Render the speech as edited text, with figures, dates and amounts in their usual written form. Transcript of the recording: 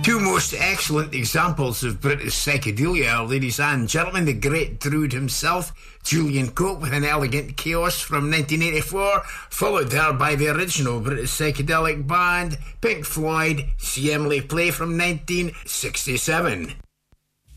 Two most excellent examples of British psychedelia, ladies and gentlemen. The great Druid himself, Julian Cope, with An Elegant Chaos from 1984, followed there by the original British psychedelic band, Pink Floyd, See Emily Play from 1967.